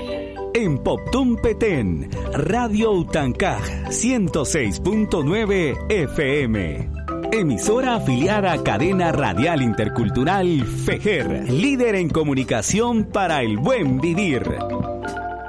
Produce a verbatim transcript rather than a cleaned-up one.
En Poptún Petén, Radio Utancaj, ciento seis punto nueve F M. Emisora afiliada a Cadena Radial Intercultural FEJER, líder en comunicación para el buen vivir.